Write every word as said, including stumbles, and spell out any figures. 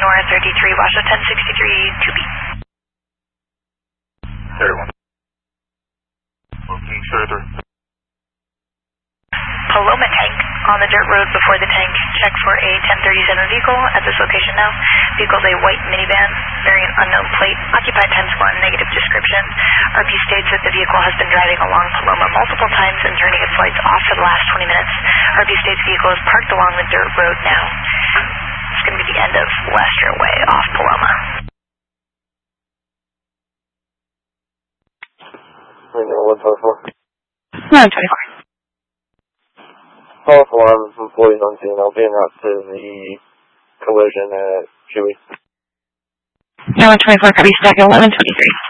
Nora thirty-three, Washington sixty-three, two B. thirty-one. Looking further. Paloma tank on the dirt road before the tank. Check for a ten thirty-seven vehicle at this location now. Vehicle is a white minivan, variant unknown plate, occupied times one, negative description. R P states that the vehicle has been driving along Paloma multiple times and turning its lights off for the last twenty minutes. R P states vehicle is parked along the dirt road now. It's going to be the end of Lester Way off Paloma. one twenty-four. one twenty-four. False alarm, employees on scene. I'll be en route to the collision at Chewy. one twenty-four, copy, stack eleven twenty-three.